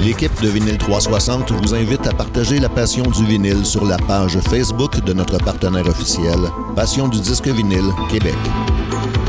L'équipe de Vinyle 360 vous invite à partager la passion du vinyle sur la page Facebook de notre partenaire officiel, Passion du disque vinyle Québec.